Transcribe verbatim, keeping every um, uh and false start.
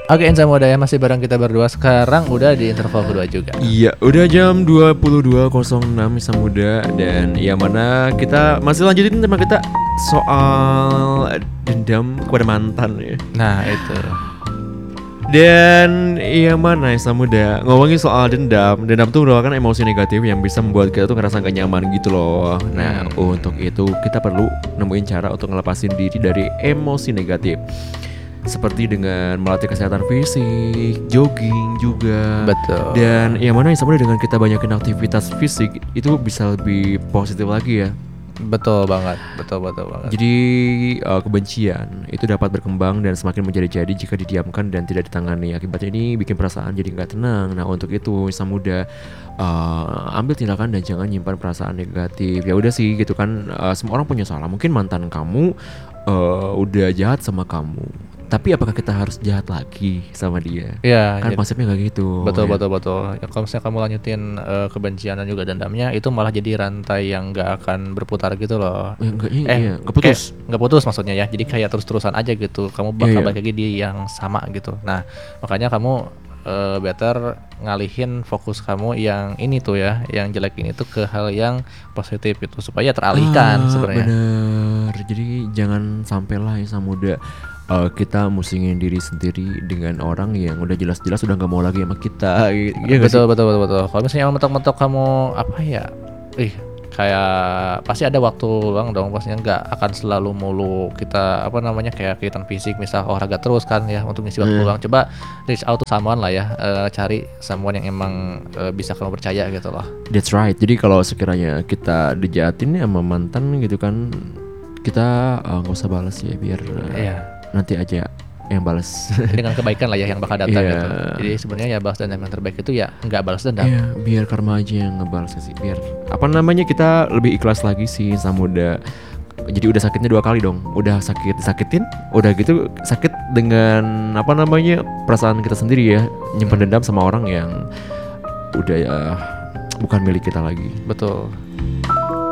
Oke, Insa Muda ya, masih bareng kita berdua. Sekarang udah di interval kedua juga. Iya, udah jam dua puluh dua nol enam Insa Muda. Dan ya mana kita masih lanjutin tema kita soal dendam kepada mantan ya. Nah itu. Dan ya mana Insa Muda, ngomongin soal dendam. Dendam tuh merupakan emosi negatif yang bisa membuat kita tuh ngerasa gak nyaman gitu loh. Nah Hmm. untuk itu kita perlu nemuin cara untuk ngelepasin diri dari emosi negatif, seperti dengan melatih kesehatan fisik, jogging juga. Betul. Dan yang mana yang sama dengan kita banyakin aktivitas fisik itu bisa lebih positif lagi ya. Betul banget, betul betul banget. Jadi uh, kebencian itu dapat berkembang dan semakin menjadi-jadi jika didiamkan dan tidak ditangani. Akibatnya ini bikin perasaan jadi nggak tenang. Nah untuk itu Insa Muda, uh, ambil tindakan dan jangan nyimpan perasaan negatif. Ya udah sih gitu kan, uh, semua orang punya salah. Mungkin mantan kamu uh, udah jahat sama kamu, tapi apakah kita harus jahat lagi sama dia? Iya, Kan jadi- konsepnya nggak gitu. betul ya. betul betul. Ya, kalau misalnya kamu lanjutin eh, kebencian dan juga dendamnya, itu malah jadi rantai yang nggak akan berputar gitu loh. Ya, enggak, iya, Eh, iya, nggak putus. kayak nggak putus maksudnya ya. Jadi kayak terus-terusan aja gitu. Kamu Iya, bakal iya. balik lagi di yang sama gitu. Nah, makanya kamu eh, better ngalihin fokus kamu yang ini tuh ya, yang jelek ini tuh ke hal yang positif gitu supaya teralihkan Ah, sebenarnya. bener. Jadi jangan sampailah Insa Muda uh, kita musingin diri sendiri dengan orang yang udah jelas-jelas udah nggak mau lagi sama kita. Iya nggak sih? betul, betul betul betul. Kalau misalnya mentok-mentok kamu apa ya, ih kayak pasti ada waktu luang dong, pastinya nggak akan selalu mulu kita apa namanya kayak kegiatan fisik, misal olahraga terus kan ya untuk ngisi waktu Hmm. luang. Coba reach out to someone lah ya, eh, cari someone yang emang eh, bisa kamu percaya gitu loh. That's right. Jadi kalau sekiranya kita dijahatin ya sama mantan gitu kan, kita uh, nggak usah balas ya, biar uh, Iya. nanti aja yang balas. Dengan kebaikan lah ya yang bakal datang Iya. gitu. Jadi sebenarnya ya balas dendam yang terbaik itu ya nggak balas dendam. Iya, biar karma aja yang ngebalas sih. Biar apa namanya kita lebih ikhlas lagi sih Insa Muda. Jadi udah sakitnya dua kali dong. Udah sakit disakitin, udah gitu sakit dengan apa namanya perasaan kita sendiri ya, nyimpen dendam sama orang yang udah ya bukan milik kita lagi. Betul.